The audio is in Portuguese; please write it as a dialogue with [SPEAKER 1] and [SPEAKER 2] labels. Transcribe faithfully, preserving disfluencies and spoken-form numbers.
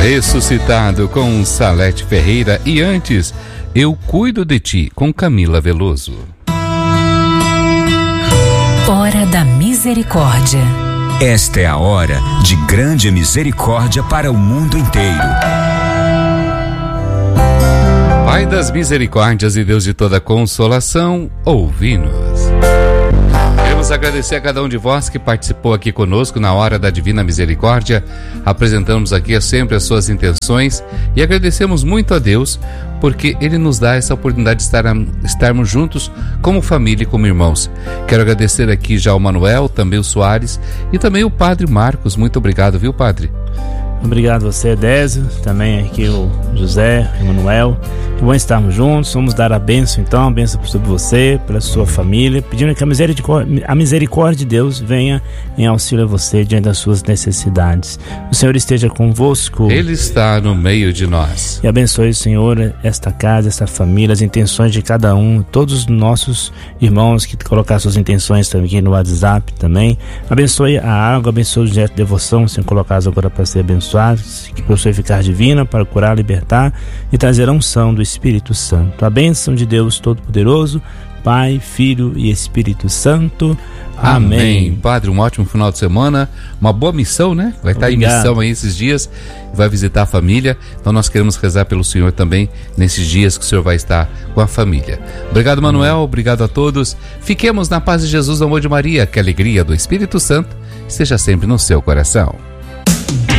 [SPEAKER 1] Ressuscitado com Salete Ferreira e antes, Eu Cuido de Ti com Camila Veloso.
[SPEAKER 2] Hora da Misericórdia.
[SPEAKER 3] Esta é a hora de grande misericórdia para o mundo inteiro.
[SPEAKER 1] Pai das misericórdias e Deus de toda consolação, ouvi-nos. Queremos agradecer a cada um de vós que participou aqui conosco na Hora da Divina Misericórdia. Apresentamos aqui sempre as suas intenções e agradecemos muito a Deus porque Ele nos dá essa oportunidade de estar, estarmos juntos como família e como irmãos. Quero agradecer aqui já o Manuel, também o Soares e também o Padre Marcos. Muito obrigado, viu, Padre?
[SPEAKER 4] Obrigado a você, Désio, também aqui o José, o Manuel. É bom estarmos juntos, vamos dar a bênção então, a bênção sobre você, pela sua família, pedindo que a misericórdia, a misericórdia de Deus venha em auxílio a você diante das suas necessidades. O Senhor esteja convosco.
[SPEAKER 1] Ele está no meio de nós.
[SPEAKER 4] E abençoe, Senhor, esta casa, esta família, as intenções de cada um, todos os nossos irmãos que colocaram suas intenções também aqui no WhatsApp também. Abençoe a água, abençoe o objeto de devoção, Senhor, colocados agora para ser abençoados, que possua eficácia divina para curar, libertar e trazer a unção do Espírito Santo. A bênção de Deus Todo-Poderoso, Pai, Filho e Espírito Santo. Amém.
[SPEAKER 1] Amém. Padre, um ótimo final de semana, uma boa missão, né? Vai estar em missão aí esses dias, vai visitar a família, então nós queremos rezar pelo Senhor também nesses dias que o Senhor vai estar com a família. Obrigado, Manuel, obrigado a todos. Fiquemos na paz de Jesus, no amor de Maria, que a alegria do Espírito Santo esteja sempre no seu coração.